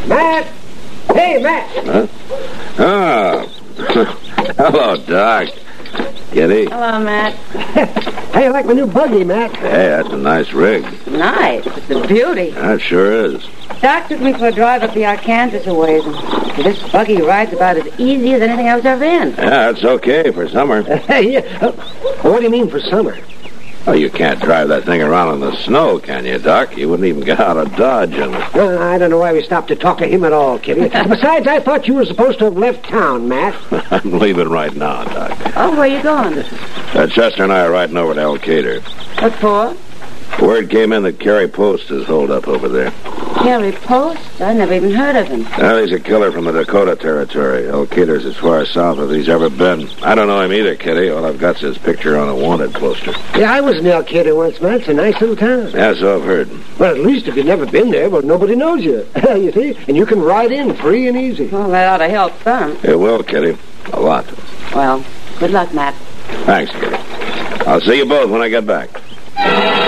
Matt! Hey, Matt! Huh? Oh. Hello, Doc. Kitty. Hello, Matt. How you like my new buggy, Matt? Hey, that's a nice rig. Nice. It's a beauty. That sure is. Doc took me for a drive up the Arkansas a ways, and this buggy rides about as easy as anything I was ever in. Yeah, it's okay for summer. Yeah. What do you mean for summer? Oh, you can't drive that thing around in the snow, can you, Doc? You wouldn't even get out of Dodge in it. I don't know why we stopped to talk to him at all, Kitty. Besides, I thought you were supposed to have left town, Matt. I'm leaving right now, Doc. Oh, where you going? Chester and I are riding over to Elkader. What for? Word came in that Kerry Post is holed up over there. Kerry Post? I never even heard of him. Well, he's a killer from the Dakota Territory. Elkader's as far south as he's ever been. I don't know him either, Kitty. All I've got's his picture on a wanted poster. Yeah, I was in Elkader once, Matt. It's a nice little town. Yeah, so I've heard. Well, at least if you've never been there, well, nobody knows you. You see? And you can ride in free and easy. Well, that ought to help some. It will, Kitty. A lot. Well, good luck, Matt. Thanks, Kitty. I'll see you both when I get back.